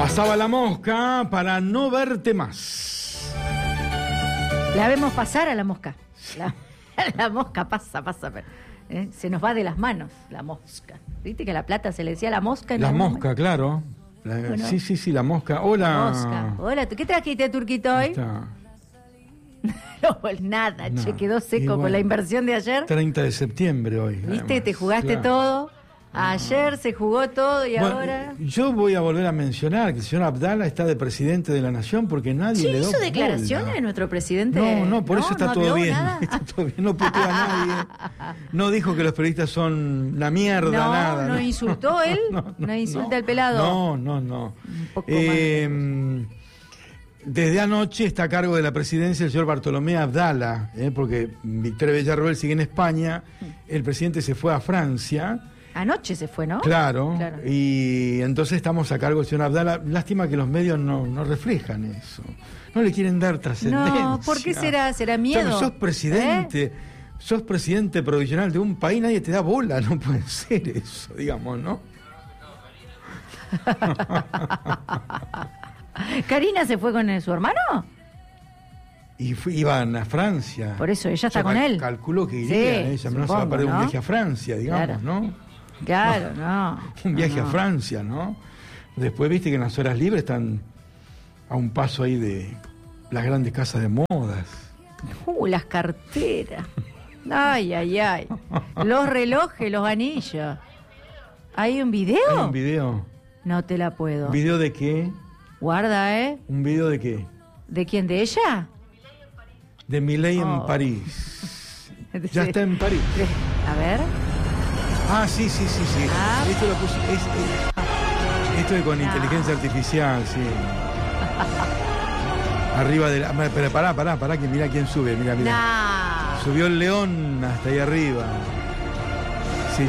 Pasaba la mosca para no verte más. La vemos pasar a la mosca. La mosca pasa, pero, se nos va de las manos la mosca. ¿Viste que a La Plata se le decía la mosca? La mosca, claro. Bueno. Sí, la mosca. Hola. La mosca. Hola, ¿qué trajiste, Turquito, hoy? No, nada, che, quedó seco con la inversión de ayer. 30 de septiembre hoy. ¿Viste? Además. Te jugaste todo. Ayer se jugó todo y ahora... Yo voy a volver a mencionar que el señor Abdala está de presidente de la Nación porque nadie le da ¿hizo declaraciones de nuestro presidente? No, por eso está todo bien. Nada. Está todo bien, no puteó a nadie. No dijo que los periodistas son la mierda, nada. ¿No insultó él? ¿No insulta al pelado? No. Un poco más. Desde anoche está a cargo de la presidencia el señor Bartolomé Abdala, porque Victoria Villarroel sigue en España, el presidente se fue a Francia. Anoche se fue, ¿no? Claro, y entonces estamos a cargo del señor Abdala. Lástima que los medios no reflejan eso. No le quieren dar trascendencia. No, ¿por qué será? ¿Será miedo? O sea, sos presidente provisional de un país, nadie te da bola, no puede ser eso, digamos, ¿no? ¿Karina se fue con su hermano? Iban a Francia. Por eso, ella está con él. Calculo que iría, ella no se va a perder un viaje a Francia, digamos, ¿no? Claro, no. Un viaje a Francia, ¿no? Después viste que en las horas libres están a un paso ahí de las grandes casas de modas. Las carteras. Ay. Los relojes, los anillos. ¿Hay un video? ¿Hay un video? No te la puedo. ¿Un video de qué? Guarda, ¿Un video de qué? ¿De quién? ¿De ella? De Milei en París. Ya está en París. A ver. Sí. Esto lo puse. Esto es con inteligencia artificial, sí. Arriba de la. Pero pará, que mira quién sube, mira. Nah. Subió el león hasta ahí arriba. Sí.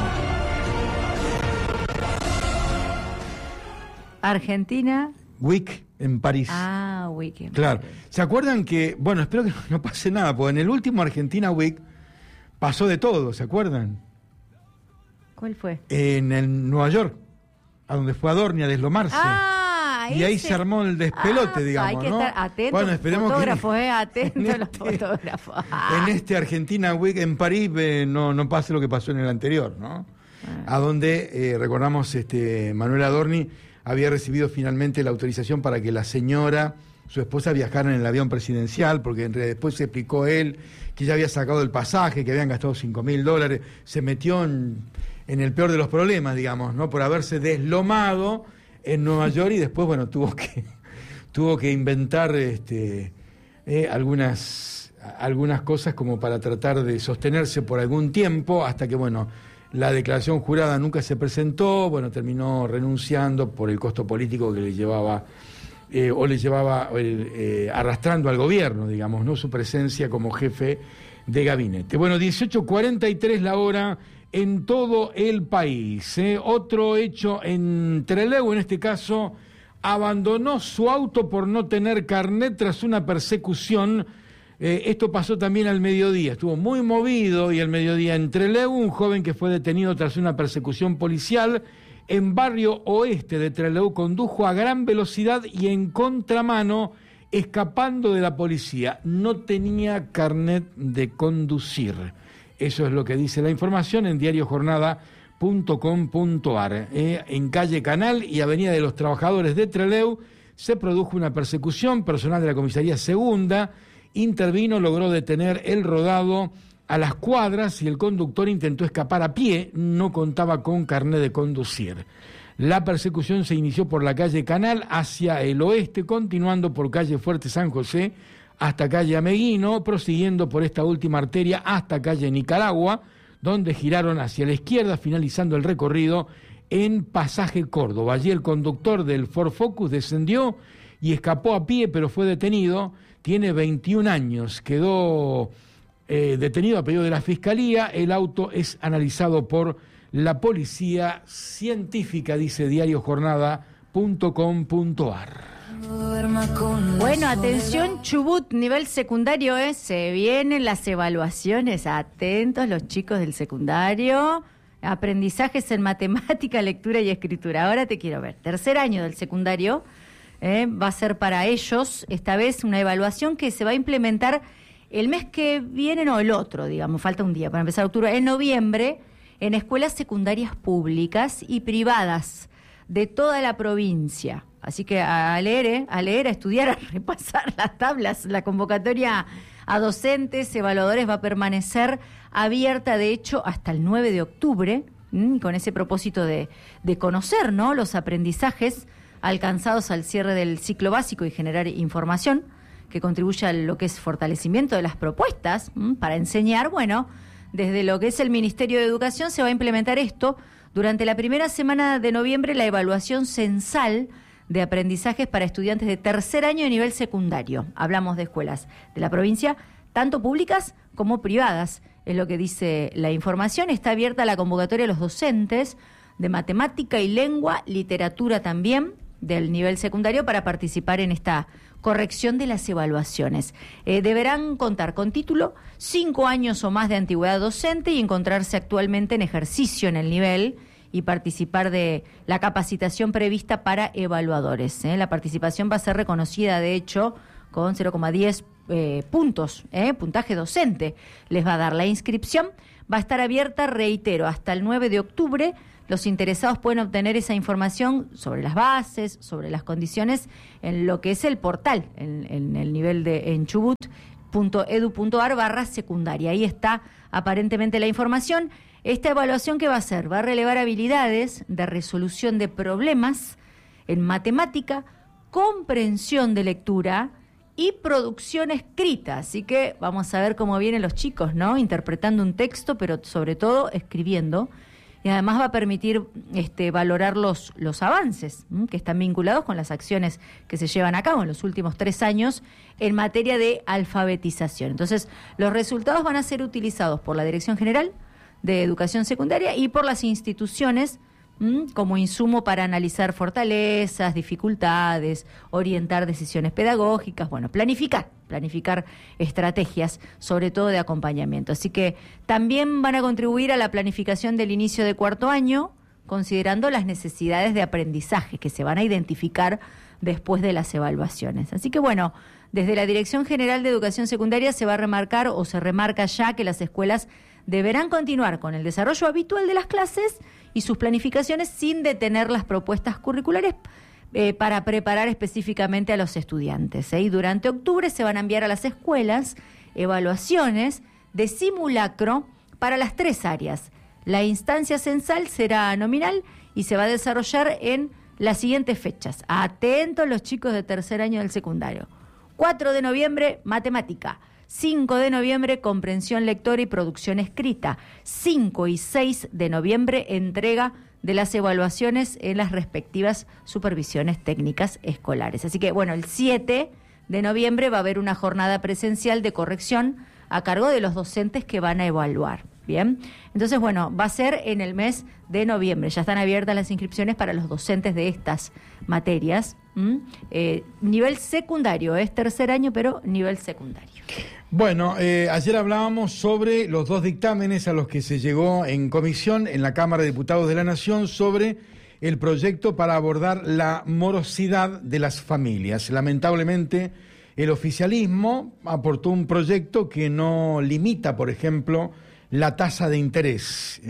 Argentina. Week en París. Week en claro. París. ¿Se acuerdan que, espero que no pase nada, porque en el último Argentina Week pasó de todo, ¿se acuerdan? ¿Cuál fue? En el Nueva York, a donde fue Adorni a deslomarse. Y ahí se armó el despelote, digamos, hay que ¿no? estar atentos, bueno, esperemos fotógrafos, atentos a los fotógrafos. En este Argentina Week en París no pase lo que pasó en el anterior, ¿no? A donde, recordamos, Manuel Adorni había recibido finalmente la autorización para que la señora, su esposa, viajara en el avión presidencial, porque después se explicó él que ya había sacado el pasaje, que habían gastado $5.000, se metió en el peor de los problemas, digamos, ¿no? Por haberse deslomado en Nueva York y después, tuvo que inventar algunas cosas como para tratar de sostenerse por algún tiempo, hasta que, la declaración jurada nunca se presentó, terminó renunciando por el costo político que le llevaba arrastrando al gobierno, digamos, ¿no? Su presencia como jefe de gabinete. 18:43 la hora en todo el país. Otro hecho en Trelew, en este caso, abandonó su auto por no tener carnet tras una persecución. Esto pasó también al mediodía, estuvo muy movido y al mediodía en Trelew, un joven que fue detenido tras una persecución policial en barrio oeste de Trelew condujo a gran velocidad y en contramano, escapando de la policía. No tenía carnet de conducir. Eso es lo que dice la información en diariojornada.com.ar. En calle Canal y Avenida de los Trabajadores de Trelew se produjo una persecución. Personal de la comisaría segunda intervino, logró detener el rodado a las cuadras y el conductor intentó escapar a pie, no contaba con carnet de conducir. La persecución se inició por la calle Canal hacia el oeste, continuando por calle Fuerte San José hasta calle Ameguino, prosiguiendo por esta última arteria hasta calle Nicaragua, donde giraron hacia la izquierda, finalizando el recorrido en Pasaje Córdoba. Allí el conductor del Ford Focus descendió y escapó a pie, pero fue detenido. Tiene 21 años, quedó detenido a pedido de la Fiscalía. El auto es analizado por la Policía Científica, dice diariojornada.com.ar. Bueno, atención Chubut, nivel secundario, se vienen las evaluaciones, atentos los chicos del secundario, aprendizajes en matemática, lectura y escritura. Ahora te quiero ver. Tercer año del secundario, va a ser para ellos, esta vez, una evaluación que se va a implementar el mes que viene, no, el otro, digamos, falta un día para empezar octubre, en noviembre, en escuelas secundarias públicas y privadas de toda la provincia. Así que a leer, a estudiar, a repasar las tablas. La convocatoria a docentes, evaluadores va a permanecer abierta, de hecho, hasta el 9 de octubre, con ese propósito de conocer, ¿no?, los aprendizajes alcanzados al cierre del ciclo básico y generar información que contribuya a lo que es fortalecimiento de las propuestas para enseñar. Bueno, desde lo que es el Ministerio de Educación se va a implementar esto. Durante la primera semana de noviembre, la evaluación censal de aprendizajes para estudiantes de tercer año de nivel secundario. Hablamos de escuelas de la provincia, tanto públicas como privadas, es lo que dice la información. Está abierta la convocatoria a los docentes de matemática y lengua, literatura también, del nivel secundario, para participar en esta corrección de las evaluaciones. Deberán contar con título, 5 años o más de antigüedad docente y encontrarse actualmente en ejercicio en el nivel y participar de la capacitación prevista para evaluadores. La participación va a ser reconocida, de hecho, con 0,10 puntos, puntaje docente les va a dar. La inscripción va a estar abierta, reitero, hasta el 9 de octubre. Los interesados pueden obtener esa información sobre las bases, sobre las condiciones, en lo que es el portal, en el nivel en chubut.edu.ar/secundaria. Ahí está aparentemente la información. Esta evaluación, ¿qué va a hacer? Va a relevar habilidades de resolución de problemas en matemática, comprensión de lectura y producción escrita. Así que vamos a ver cómo vienen los chicos, ¿no?, interpretando un texto, pero sobre todo escribiendo. Y además va a permitir valorar los avances que están vinculados con las acciones que se llevan a cabo en los últimos 3 años en materia de alfabetización. Entonces, los resultados van a ser utilizados por la Dirección General de Educación Secundaria y por las instituciones como insumo para analizar fortalezas, dificultades, orientar decisiones pedagógicas, bueno, planificar estrategias, sobre todo de acompañamiento. Así que también van a contribuir a la planificación del inicio de cuarto año, considerando las necesidades de aprendizaje que se van a identificar después de las evaluaciones. Así que bueno, desde la Dirección General de Educación Secundaria se va a remarcar, o se remarca ya, que las escuelas deberán continuar con el desarrollo habitual de las clases y sus planificaciones sin detener las propuestas curriculares para preparar específicamente a los estudiantes. Y durante octubre se van a enviar a las escuelas evaluaciones de simulacro para las 3 áreas. La instancia censal será nominal y se va a desarrollar en las siguientes fechas. Atentos los chicos de tercer año del secundario. 4 de noviembre, matemática. 5 de noviembre, comprensión lectora y producción escrita. 5 y 6 de noviembre, entrega de las evaluaciones en las respectivas supervisiones técnicas escolares. Así que, bueno, el 7 de noviembre va a haber una jornada presencial de corrección a cargo de los docentes que van a evaluar. Bien, entonces, bueno, va a ser en el mes de noviembre. Ya están abiertas las inscripciones para los docentes de estas materias. Nivel secundario, es tercer año, pero nivel secundario. Bueno, ayer hablábamos sobre los 2 dictámenes a los que se llegó en comisión en la Cámara de Diputados de la Nación sobre el proyecto para abordar la morosidad de las familias. Lamentablemente, el oficialismo aportó un proyecto que no limita, por ejemplo, la tasa de interés.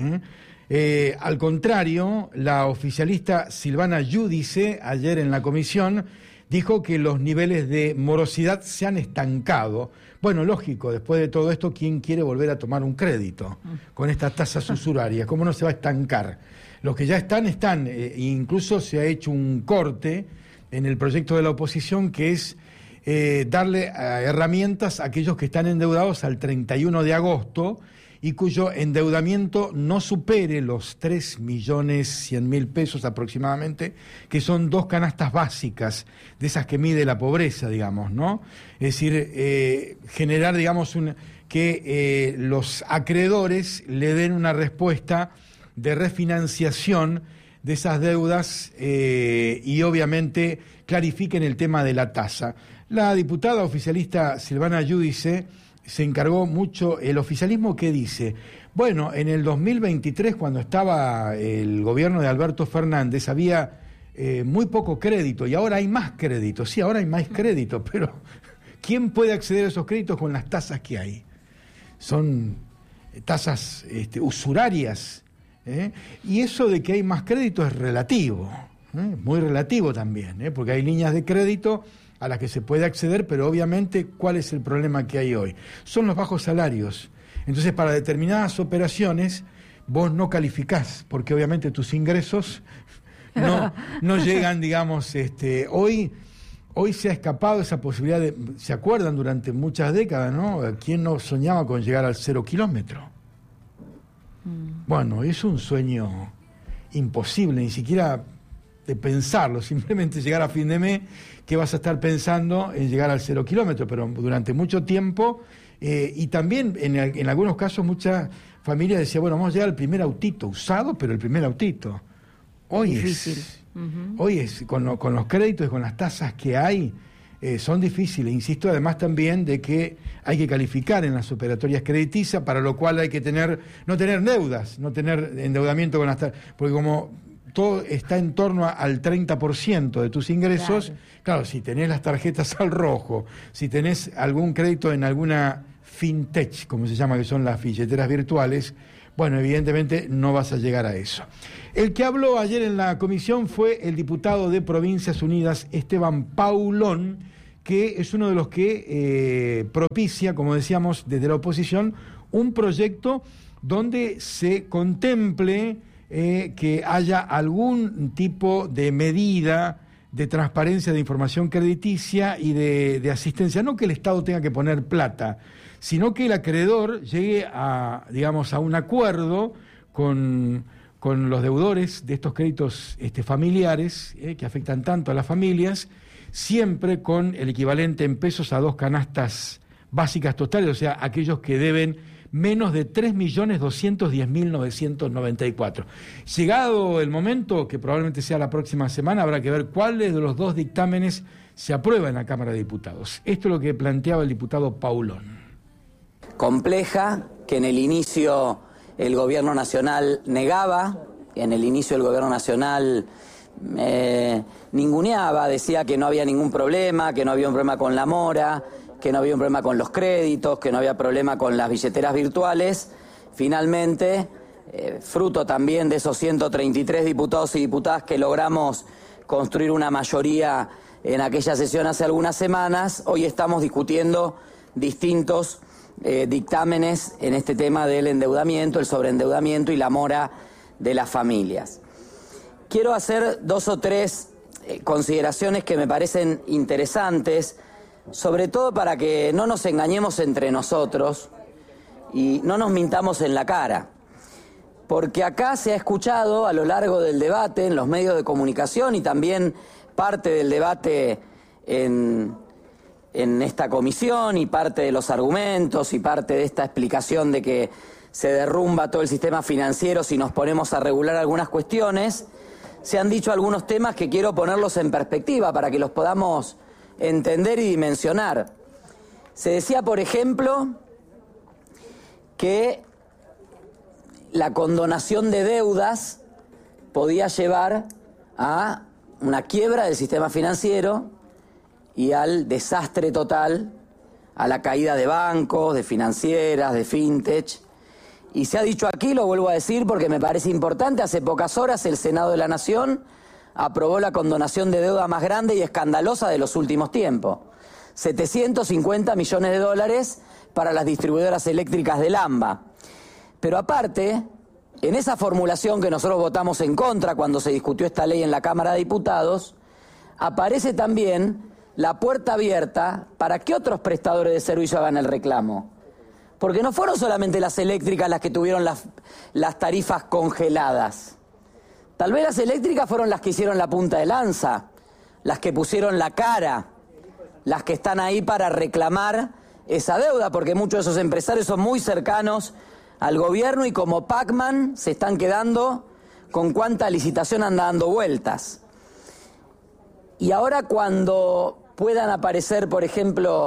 Al contrario, la oficialista Silvana Giudice, ayer en la comisión, dijo que los niveles de morosidad se han estancado. Bueno, lógico, después de todo esto, ¿quién quiere volver a tomar un crédito con estas tasas usurarias? ¿Cómo no se va a estancar? Los que ya están. Incluso se ha hecho un corte en el proyecto de la oposición, que es darle herramientas a aquellos que están endeudados al 31 de agosto y cuyo endeudamiento no supere los 3.100.000 pesos aproximadamente, que son 2 canastas básicas de esas que mide la pobreza, digamos, ¿no? Es decir, generar, digamos, que los acreedores le den una respuesta de refinanciación de esas deudas y obviamente clarifiquen el tema de la tasa. La diputada oficialista Silvana Giudice se encargó mucho el oficialismo, que dice, bueno, en el 2023, cuando estaba el gobierno de Alberto Fernández, había muy poco crédito y ahora hay más crédito. Sí, ahora hay más crédito, pero ¿quién puede acceder a esos créditos con las tasas que hay? Son tasas usurarias, ¿eh? Y eso de que hay más crédito es relativo, muy relativo también, porque hay líneas de crédito a las que se puede acceder, pero obviamente, ¿cuál es el problema que hay hoy? Son los bajos salarios. Entonces, para determinadas operaciones, vos no calificás, porque obviamente tus ingresos no llegan, digamos, hoy se ha escapado esa posibilidad de, ¿se acuerdan? Durante muchas décadas, ¿no? ¿Quién no soñaba con llegar al 0 kilómetro? Bueno, es un sueño imposible, ni siquiera de pensarlo, simplemente llegar a fin de mes, que vas a estar pensando en llegar al 0 kilómetro, pero durante mucho tiempo, y también en algunos casos muchas familias decían, bueno, vamos a llegar al primer autito, usado, pero el primer autito. Hoy difícil. Hoy es con los créditos y con las tasas que hay, son difíciles. Insisto además también de que hay que calificar en las operatorias crediticias, para lo cual hay que no tener deudas, no tener endeudamiento con las tasas, porque como todo está en torno al 30% de tus ingresos, claro, si tenés las tarjetas al rojo, si tenés algún crédito en alguna fintech, como se llama, que son las billeteras virtuales, bueno, evidentemente no vas a llegar a eso. El que habló ayer en la comisión fue el diputado de Provincias Unidas, Esteban Paulón, que es uno de los que propicia, como decíamos, desde la oposición, un proyecto donde se contemple que haya algún tipo de medida de transparencia de información crediticia y de asistencia. No que el Estado tenga que poner plata, sino que el acreedor llegue a, digamos, a un acuerdo con los deudores de estos créditos familiares, que afectan tanto a las familias, siempre con el equivalente en pesos a 2 canastas básicas totales, o sea, aquellos que deben menos de 3.210.994. Llegado el momento, que probablemente sea la próxima semana, habrá que ver cuáles de los dos dictámenes se aprueban en la Cámara de Diputados. Esto es lo que planteaba el diputado Paulón. Compleja, que en el inicio el gobierno nacional negaba, en el inicio el gobierno nacional ninguneaba, decía que no había ningún problema, que no había un problema con la mora, que no había un problema con los créditos, que no había problema con las billeteras virtuales. Finalmente, fruto también de esos 133 diputados y diputadas que logramos construir una mayoría en aquella sesión hace algunas semanas, hoy estamos discutiendo distintos dictámenes en este tema del endeudamiento, el sobreendeudamiento y la mora de las familias. Quiero hacer 2 o 3 consideraciones que me parecen interesantes, sobre todo para que no nos engañemos entre nosotros y no nos mintamos en la cara. Porque acá se ha escuchado a lo largo del debate en los medios de comunicación y también parte del debate en esta comisión y parte de los argumentos y parte de esta explicación de que se derrumba todo el sistema financiero si nos ponemos a regular algunas cuestiones, se han dicho algunos temas que quiero ponerlos en perspectiva para que los podamos entender y dimensionar. Se decía, por ejemplo, que la condonación de deudas podía llevar a una quiebra del sistema financiero y al desastre total, a la caída de bancos, de financieras, de fintech. Y se ha dicho aquí, lo vuelvo a decir porque me parece importante, hace pocas horas el Senado de la Nación aprobó la condonación de deuda más grande y escandalosa de los últimos tiempos. 750 millones de dólares para las distribuidoras eléctricas del AMBA. Pero aparte, en esa formulación que nosotros votamos en contra cuando se discutió esta ley en la Cámara de Diputados, aparece también la puerta abierta para que otros prestadores de servicio hagan el reclamo. Porque no fueron solamente las eléctricas las que tuvieron las tarifas congeladas. Tal vez las eléctricas fueron las que hicieron la punta de lanza, las que pusieron la cara, las que están ahí para reclamar esa deuda, porque muchos de esos empresarios son muy cercanos al gobierno y como Pac-Man se están quedando con cuánta licitación anda dando vueltas. Y ahora cuando puedan aparecer, por ejemplo,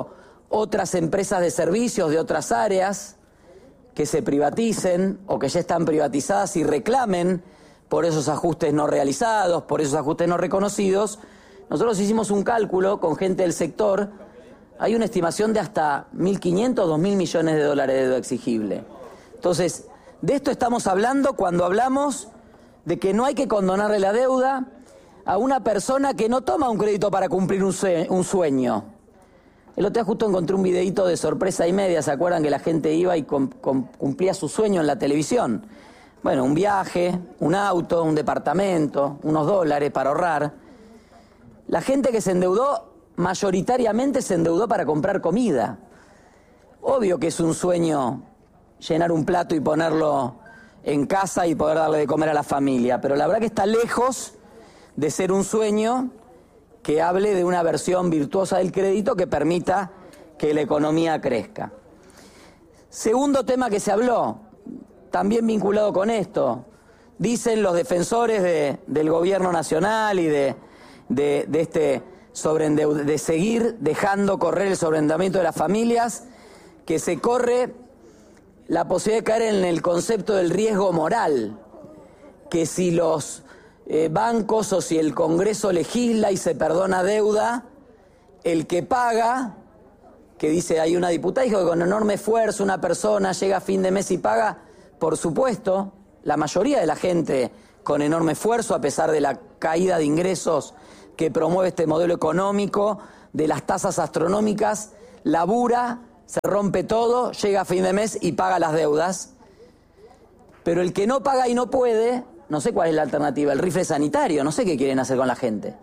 otras empresas de servicios de otras áreas que se privaticen o que ya están privatizadas y reclamen por esos ajustes no realizados, por esos ajustes no reconocidos. Nosotros hicimos un cálculo con gente del sector. Hay una estimación de hasta 1.500, 2.000 millones de dólares de deuda exigible. Entonces, de esto estamos hablando cuando hablamos de que no hay que condonarle la deuda a una persona que no toma un crédito para cumplir un sueño. El otro día justo encontré un videíto de Sorpresa y Media, ¿se acuerdan que la gente iba y cumplía su sueño en la televisión? Bueno, un viaje, un auto, un departamento, unos dólares para ahorrar. La gente que se endeudó, mayoritariamente se endeudó para comprar comida. Obvio que es un sueño llenar un plato y ponerlo en casa y poder darle de comer a la familia, pero la verdad que está lejos de ser un sueño que hable de una versión virtuosa del crédito que permita que la economía crezca. Segundo tema que se habló, también vinculado con esto, dicen los defensores del gobierno nacional y de seguir dejando correr el sobreendeudamiento de las familias, que se corre la posibilidad de caer en el concepto del riesgo moral, que si los bancos o si el Congreso legisla y se perdona deuda, el que paga, que dice, hay una diputada, dijo que con enorme esfuerzo una persona llega a fin de mes y paga, por supuesto, la mayoría de la gente con enorme esfuerzo, a pesar de la caída de ingresos que promueve este modelo económico, de las tasas astronómicas, labura, se rompe todo, llega a fin de mes y paga las deudas. Pero el que no paga y no puede, no sé cuál es la alternativa, el rifle sanitario, no sé qué quieren hacer con la gente.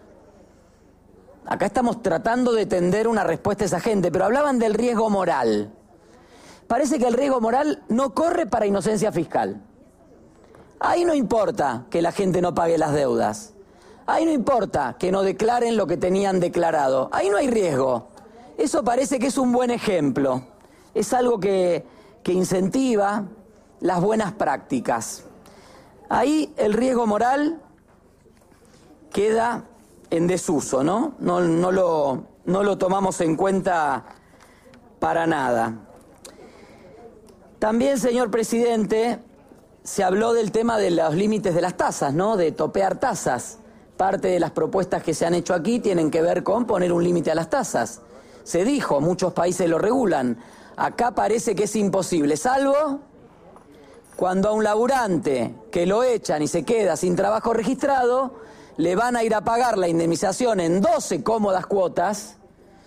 Acá estamos tratando de tender una respuesta a esa gente, pero hablaban del riesgo moral. Parece que el riesgo moral no corre para inocencia fiscal. Ahí no importa que la gente no pague las deudas. Ahí no importa que no declaren lo que tenían declarado. Ahí no hay riesgo. Eso parece que es un buen ejemplo. Es algo que incentiva las buenas prácticas. Ahí el riesgo moral queda en desuso, ¿no? No lo tomamos en cuenta para nada. También, señor presidente, se habló del tema de los límites de las tasas, ¿no? De topear tasas. Parte de las propuestas que se han hecho aquí tienen que ver con poner un límite a las tasas. Se dijo, muchos países lo regulan. Acá parece que es imposible, salvo cuando a un laburante que lo echan y se queda sin trabajo registrado, le van a ir a pagar la indemnización en 12 cómodas cuotas,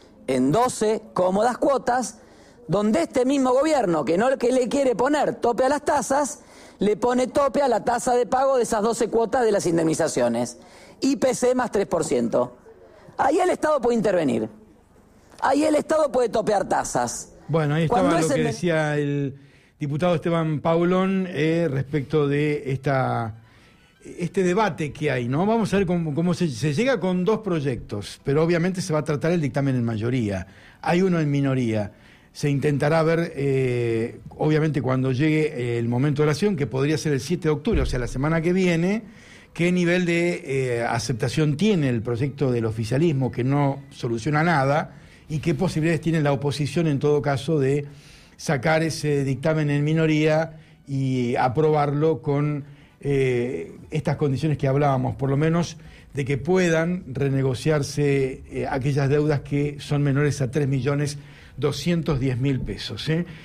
donde este mismo gobierno, que no que le quiere poner tope a las tasas, le pone tope a la tasa de pago de esas 12 cuotas de las indemnizaciones. IPC más 3%. Ahí el Estado puede intervenir. Ahí el Estado puede topear tasas. Bueno, ahí estaba lo que decía el diputado Esteban Paulón respecto de este debate que hay, ¿no? Vamos a ver cómo se llega con dos proyectos, pero obviamente se va a tratar el dictamen en mayoría. Hay uno en minoría. Se intentará ver, obviamente, cuando llegue el momento de la acción, que podría ser el 7 de octubre, o sea, la semana que viene, qué nivel de aceptación tiene el proyecto del oficialismo, que no soluciona nada, y qué posibilidades tiene la oposición, en todo caso, de sacar ese dictamen en minoría y aprobarlo con estas condiciones que hablábamos, por lo menos de que puedan renegociarse aquellas deudas que son menores a 3.210.000 pesos.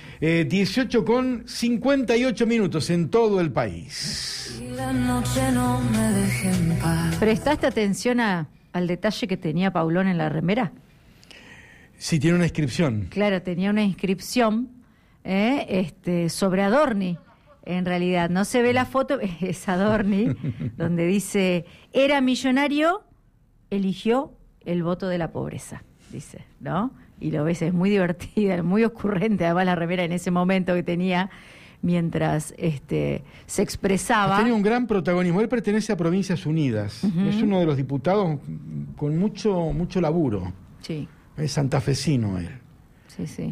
18:58 en todo el país. ¿Prestaste atención al detalle que tenía Paulón en la remera? Sí, tiene una inscripción. Claro, tenía una inscripción sobre Adorni. En realidad, no se ve la foto, es Adorni, donde dice, era millonario, eligió el voto de la pobreza, dice, ¿no? Y lo ves, es muy divertida, muy ocurrente, además la remera en ese momento que tenía, mientras se expresaba. Tiene un gran protagonismo, él pertenece a Provincias Unidas, es uno de los diputados con mucho laburo. Sí. Es santafesino él. Sí, sí.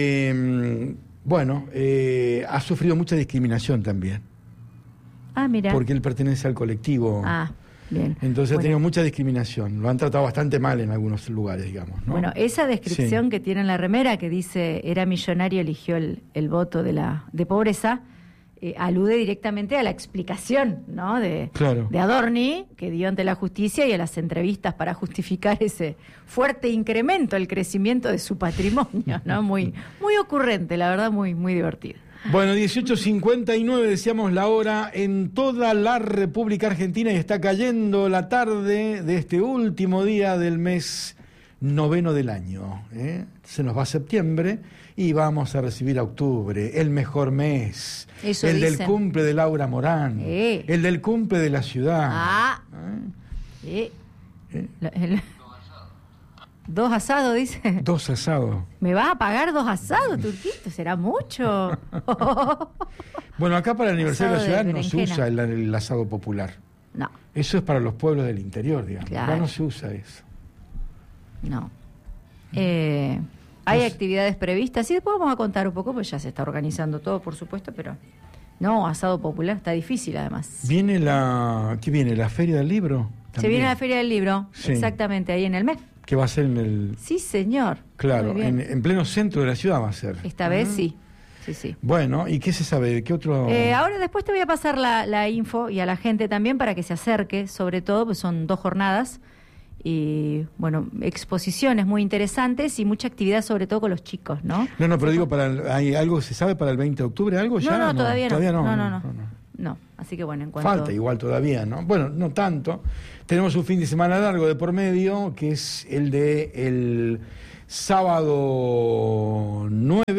Ha sufrido mucha discriminación también. Ah, mira. Porque él pertenece al colectivo Bien. Entonces ha tenido mucha discriminación. Lo han tratado bastante mal en algunos lugares, digamos, ¿no? Bueno, esa descripción que tiene en la remera, que dice, era millonario, eligió el voto de pobreza, alude directamente a la explicación, ¿no? de Adorni, que dio ante la justicia, y a las entrevistas para justificar ese fuerte incremento, el crecimiento de su patrimonio, ¿no? Muy, muy ocurrente, la verdad, muy, muy divertido. Bueno, 18:59 decíamos la hora en toda la República Argentina, y está cayendo la tarde de este último día del mes noveno del año. Se nos va septiembre y vamos a recibir a octubre, el mejor mes. Eso el dicen. del cumple de Laura Morán, el del cumple de la ciudad. Dos asados, dice. 2 asados. ¿Me vas a pagar 2 asados, Turquito? ¿Será mucho? Bueno, acá para el aniversario de la ciudad Asado de no se berenjena. usa el asado popular. No, Eso es para los pueblos del interior, digamos. Claro. Acá no se usa eso. no. Hay actividades previstas, y después vamos a contar un poco, pues ya se está organizando todo, por supuesto, pero no, asado popular está difícil, además. ¿Viene ¿qué viene? ¿La Feria del Libro? Se También. viene la Feria del Libro, Sí. exactamente, ahí en el mes. Que va a ser en el... Sí, señor. Claro, Muy bien. en pleno centro de la ciudad va a ser. Esta vez sí. Sí, sí. Bueno, ¿y qué se sabe? ¿De qué otro...? Ahora después te voy a pasar la info, y a la gente también, para que se acerque, sobre todo, pues son 2 jornadas, y bueno, exposiciones muy interesantes y mucha actividad, sobre todo con los chicos, ¿no? No, pero digo, ¿hay algo se sabe para el 20 de octubre? ¿Algo ya? No, todavía no. no. No, así que bueno, en cuanto... Falta igual todavía, ¿no? Bueno, no tanto. Tenemos un fin de semana largo de por medio, que es el de el sábado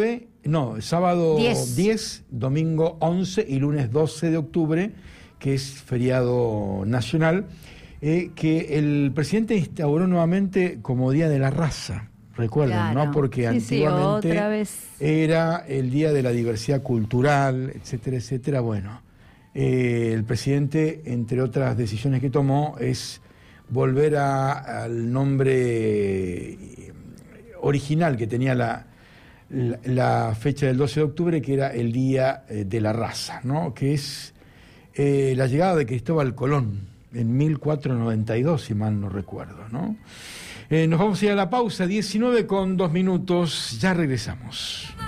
10, domingo 11 y lunes 12 de octubre, que es feriado nacional, que el presidente instauró nuevamente como Día de la Raza. Recuerden, Claro. ¿no? Porque Sí, antiguamente otra vez. era el Día de la Diversidad Cultural, etcétera, etcétera. Bueno, el presidente, entre otras decisiones que tomó, es volver al nombre original que tenía la fecha del 12 de octubre, que era el Día de la Raza, ¿no? Que es la llegada de Cristóbal Colón en 1492, si mal no recuerdo, ¿no? Nos vamos a ir a la pausa, 19:02, ya regresamos.